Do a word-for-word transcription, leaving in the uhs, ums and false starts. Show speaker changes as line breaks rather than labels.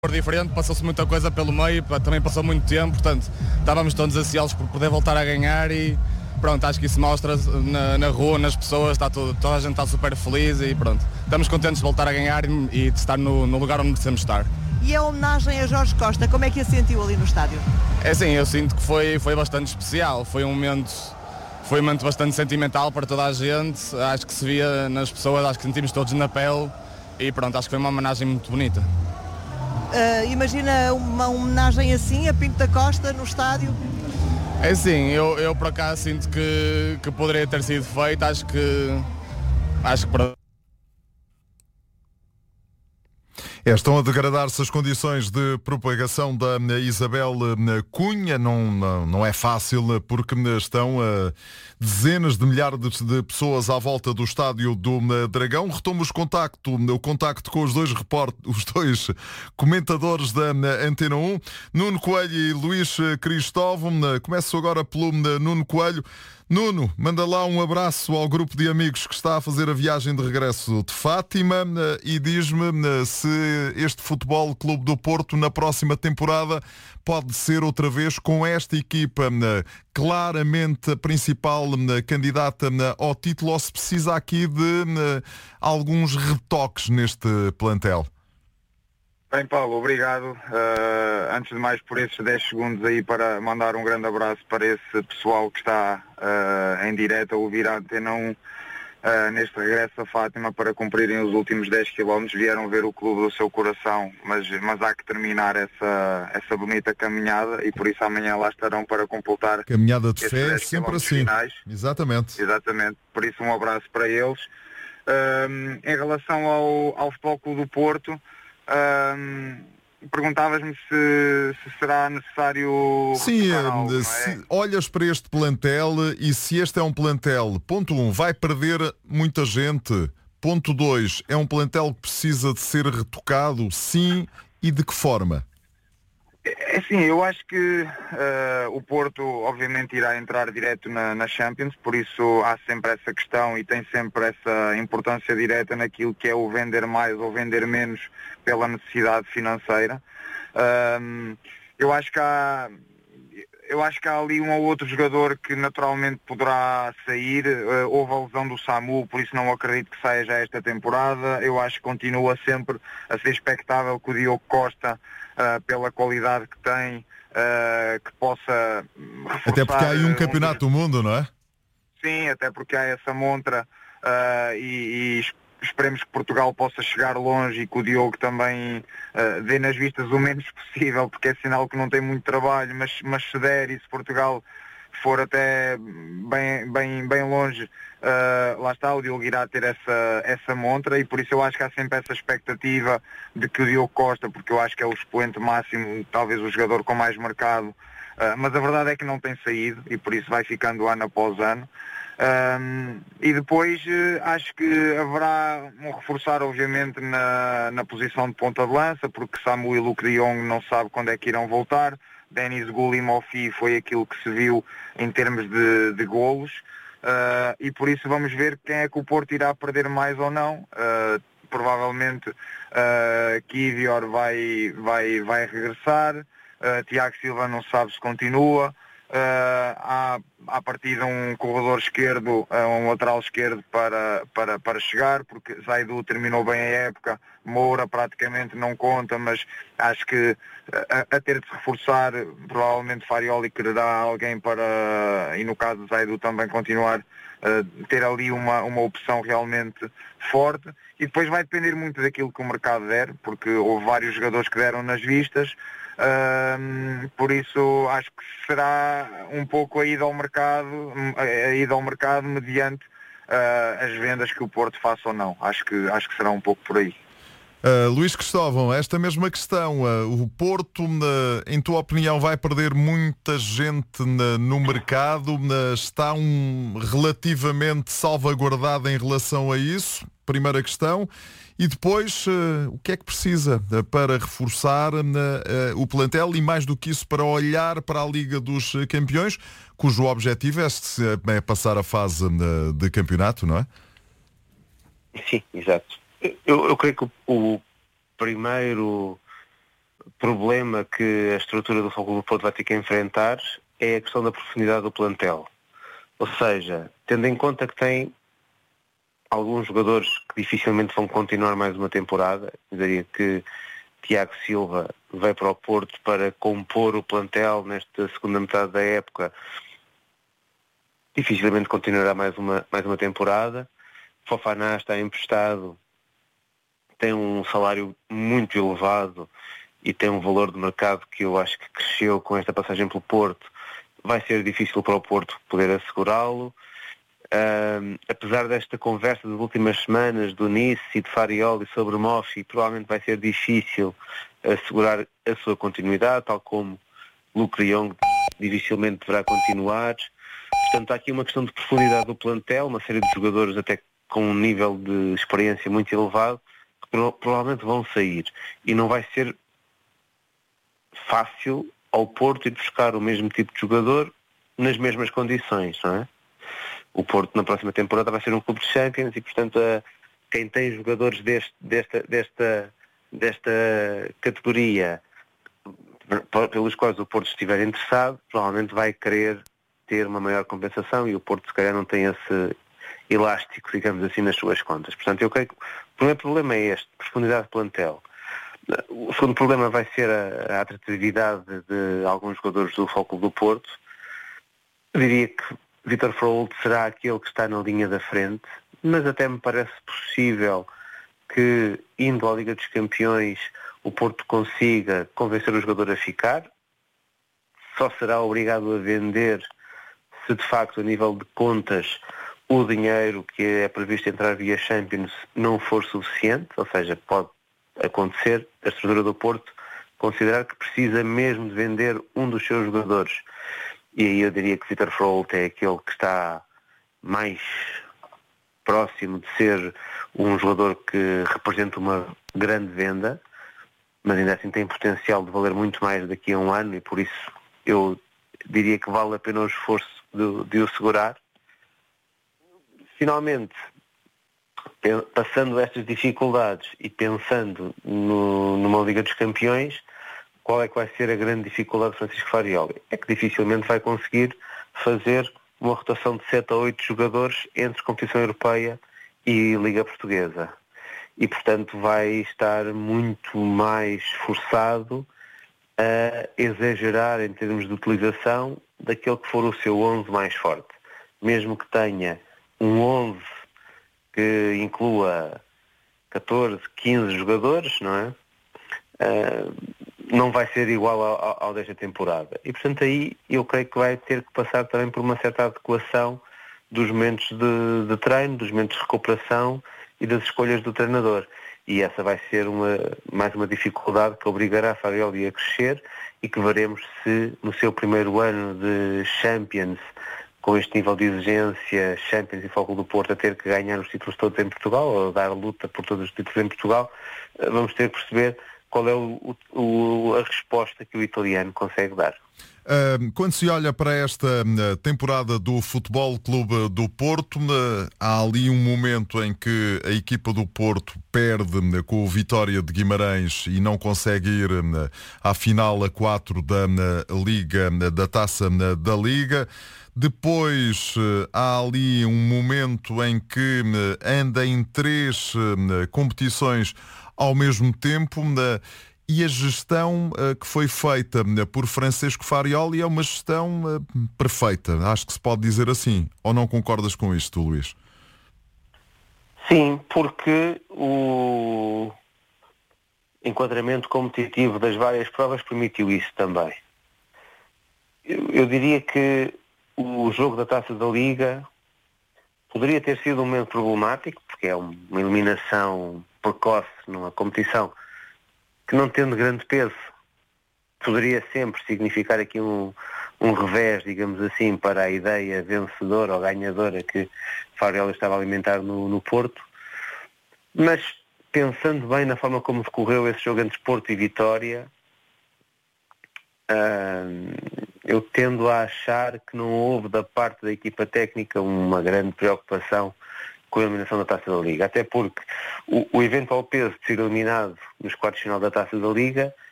diferente, passou-se muita coisa pelo meio, também passou muito tempo, portanto estávamos todos ansiosos por poder voltar a ganhar e pronto, acho que isso mostra na, na rua, nas pessoas, está tudo, toda a gente está super feliz e pronto, estamos contentes de voltar a ganhar e, e de estar no, no lugar onde merecemos estar.
E a homenagem a Jorge Costa, como é que a sentiu ali no estádio?
É assim, eu sinto que foi, foi bastante especial, foi um momento, foi um momento bastante sentimental para toda a gente, acho que se via nas pessoas, acho que sentimos todos na pele e pronto, acho que foi uma homenagem muito bonita.
Uh, imagina uma homenagem assim a Pinto da Costa no estádio?
É assim, eu, eu por acaso sinto que, que poderia ter sido feito, acho que acho que para...
É, estão a degradar-se as condições de propagação da Isabel Cunha. Não, não, não é fácil porque estão uh, dezenas de milhares de, de pessoas à volta do estádio do uh, Dragão. Retomo os contacto, o contacto com os dois, report, os dois comentadores da uh, Antena um, Nuno Coelho e Luís Cristóvão. Uh, começo agora pelo uh, Nuno Coelho. Nuno, manda lá um abraço ao grupo de amigos que está a fazer a viagem de regresso de Fátima e diz-me se este Futebol Clube do Porto na próxima temporada pode ser outra vez com esta equipa claramente a principal candidata ao título ou se precisa aqui de alguns retoques neste plantel.
Bem, Paulo, obrigado. Uh, antes de mais por esses dez segundos aí para mandar um grande abraço para esse pessoal que está uh, em direto a ouvir a Antena um uh, neste regresso a Fátima para cumprirem os últimos dez quilómetros. Vieram ver o clube do seu coração, mas, mas há que terminar essa, essa bonita caminhada e por isso amanhã lá estarão para completar.
Caminhada de fé, sempre assim. Finais. Exatamente.
Exatamente. Por isso um abraço para eles. Uh, em relação ao, ao Futebol Clube do Porto, Um, perguntavas-me se, se será necessário...
Sim,
algo, é?
Se olhas para este plantel e se este é um plantel, ponto um, vai perder muita gente, ponto dois, é um plantel que precisa de ser retocado, sim, e de que forma?
É assim, eu acho que uh, o Porto obviamente irá entrar direto na, na Champions, por isso há sempre essa questão e tem sempre essa importância direta naquilo que é o vender mais ou vender menos pela necessidade financeira. Um, eu acho que há eu acho que há ali um ou outro jogador que naturalmente poderá sair. Uh, houve a lesão do Samu, por isso não acredito que saia já esta temporada. Eu acho que continua sempre a ser expectável que o Diogo Costa, uh, pela qualidade que tem, uh, que possa reforçar...
Até porque há aí um campeonato um... do mundo, não é?
Sim, até porque há essa montra uh, e, e esperemos que Portugal possa chegar longe e que o Diogo também uh, dê nas vistas o menos possível, porque é sinal que não tem muito trabalho, mas, mas se der e se Portugal for até bem, bem, bem longe, uh, lá está, o Diogo irá ter essa, essa montra e por isso eu acho que há sempre essa expectativa de que o Diogo Costa, porque eu acho que é o expoente máximo, talvez o jogador com mais mercado, uh, mas a verdade é que não tem saído e por isso vai ficando ano após ano. Um, e depois uh, acho que haverá um reforçar obviamente na, na posição de ponta de lança, porque Samu e Luke de Jong não sabe quando é que irão voltar. Denis Goulimoffi foi aquilo que se viu em termos de, de golos uh, e por isso vamos ver quem é que o Porto irá perder mais ou não. Uh, provavelmente uh, Kivior vai, vai, vai regressar, uh, Tiago Silva não sabe se continua. Uh, há à partida um corredor esquerdo, uh, um lateral esquerdo para, para, para chegar, porque Zaidu terminou bem a época, Moura praticamente não conta, mas acho que a, a ter de se reforçar, provavelmente Farioli quererá alguém para, e no caso de Zaidu também continuar, uh, ter ali uma, uma opção realmente forte, e depois vai depender muito daquilo que o mercado der, porque houve vários jogadores que deram nas vistas. Um, por isso acho que será um pouco a ida ao mercado, a ida ao mercado mediante uh, as vendas que o Porto faça ou não. Acho que, acho que será um pouco por aí.
Uh, Luís Cristóvão, esta mesma questão, uh, o Porto, uh, em tua opinião, vai perder muita gente uh, no mercado, uh, está um, relativamente salvaguardado em relação a isso? Primeira questão. E depois, uh, o que é que precisa uh, para reforçar uh, uh, o plantel e, mais do que isso, para olhar para a Liga dos Campeões, cujo objetivo é, é passar a fase uh, de campeonato, não é?
Sim, exato. Eu, eu creio que o, o primeiro problema que a estrutura do Futebol Clube do Porto vai ter que enfrentar é a questão da profundidade do plantel. Ou seja, tendo em conta que tem alguns jogadores que dificilmente vão continuar mais uma temporada, eu diria que Tiago Silva veio para o Porto para compor o plantel nesta segunda metade da época, dificilmente continuará mais uma, mais uma temporada. Fofana está emprestado, tem um salário muito elevado e tem um valor de mercado que eu acho que cresceu com esta passagem pelo Porto. Vai ser difícil para o Porto poder assegurá-lo. Uh, apesar desta conversa das últimas semanas do Nice e de Farioli sobre Moffi, provavelmente vai ser difícil assegurar a sua continuidade, tal como Luke de Jong dificilmente deverá continuar. Portanto, há aqui uma questão de profundidade do plantel, uma série de jogadores até com um nível de experiência muito elevado, que pro- provavelmente vão sair. E não vai ser fácil ao Porto ir buscar o mesmo tipo de jogador nas mesmas condições, não é? O Porto na próxima temporada vai ser um clube de Champions e, portanto, a, quem tem jogadores deste, desta, desta, desta categoria pelos quais o Porto estiver interessado, provavelmente vai querer ter uma maior compensação e o Porto se calhar não tem esse elástico, digamos assim, nas suas contas. Portanto, eu creio que o primeiro problema é este, profundidade de plantel. O segundo problema vai ser a, a atratividade de alguns jogadores do Futebol Clube do Porto. Eu diria que Vítor Froholt será aquele que está na linha da frente, mas até me parece possível que, indo à Liga dos Campeões, o Porto consiga convencer o jogador a ficar. Só será obrigado a vender se de facto, a nível de contas, o dinheiro que é previsto entrar via Champions não for suficiente, ou seja, pode acontecer a estrutura do Porto considerar que precisa mesmo de vender um dos seus jogadores. E aí eu diria que Vítor Froholt é aquele que está mais próximo de ser um jogador que representa uma grande venda, mas ainda assim tem potencial de valer muito mais daqui a um ano e por isso eu diria que vale a pena o esforço de, de o segurar. Finalmente, passando estas dificuldades e pensando no, numa Liga dos Campeões, qual é que vai ser a grande dificuldade de Francisco Farioli? É que dificilmente vai conseguir fazer uma rotação de sete a oito jogadores entre competição europeia e Liga Portuguesa. E, portanto, vai estar muito mais forçado a exagerar em termos de utilização daquele que for o seu onze mais forte. Mesmo que tenha um onze que inclua catorze, quinze jogadores, não é? Uh, não vai ser igual ao, ao desta temporada. E, portanto, aí eu creio que vai ter que passar também por uma certa adequação dos momentos de, de treino, dos momentos de recuperação e das escolhas do treinador. E essa vai ser uma, mais uma dificuldade que obrigará a Farioli a crescer e que veremos se no seu primeiro ano de Champions, com este nível de exigência, Champions e Futebol do Porto, a ter que ganhar os títulos todos em Portugal, ou dar luta por todos os títulos em Portugal, vamos ter que perceber qual é o, o, a resposta que o italiano consegue dar.
Uh, quando se olha para esta uh, temporada do Futebol Clube do Porto, uh, há ali um momento em que a equipa do Porto perde uh, com o Vitória de Guimarães e não consegue ir uh, à final a quatro da uh, Liga, uh, da Taça uh, da Liga. Depois uh, há ali um momento em que uh, anda em três uh, competições ao mesmo tempo, uh, e a gestão uh, que foi feita uh, por Francisco Farioli é uma gestão uh, perfeita, acho que se pode dizer assim. Ou não concordas com isto, Luís?
Sim, porque o enquadramento competitivo das várias provas permitiu isso também. Eu, eu diria que o jogo da Taça da Liga poderia ter sido um momento problemático, porque é uma eliminação precoce numa competição que, não tendo grande peso, poderia sempre significar aqui um, um revés, digamos assim, para a ideia vencedora ou ganhadora que Farioli estava a alimentar no, no Porto. Mas, pensando bem na forma como decorreu esse jogo entre Porto e Vitória, uh, eu tendo a achar que não houve da parte da equipa técnica uma grande preocupação com a eliminação da Taça da Liga. Até porque o, o eventual peso de ser eliminado nos quartos de final da Taça da Liga